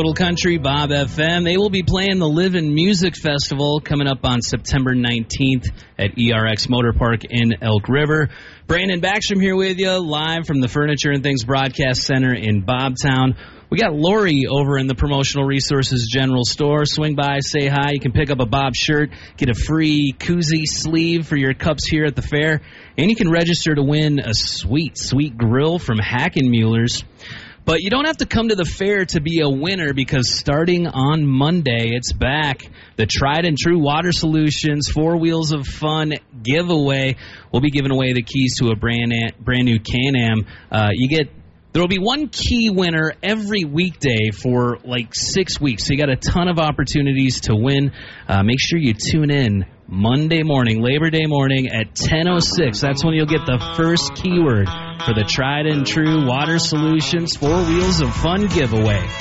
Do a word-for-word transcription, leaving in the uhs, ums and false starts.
Little Country, Bob F M. They will be playing the Live in Music Festival coming up on September nineteenth at E R X Motor Park in Elk River. Brandon Backstrom here with you, live from the Furniture and Things Broadcast Center in Bobtown. We got Lori over in the Promotional Resources General Store. Swing by, say hi. You can pick up a Bob shirt, get a free koozie sleeve for your cups here at the fair, and you can register to win a sweet, sweet grill from Hackenmuller's. But you don't have to come to the fair to be a winner, because starting on Monday, it's back. The Tried and True Water Solutions Four Wheels of Fun giveaway. We'll be giving away the keys to a brand brand new Can-Am. Uh, you get there will be one key winner every weekday for like six weeks. So you got a ton of opportunities to win. Uh, make sure you tune in Monday morning, Labor Day morning at ten oh six. That's when you'll get the first keyword for the Tried and True Water Solutions Four Wheels of Fun giveaway.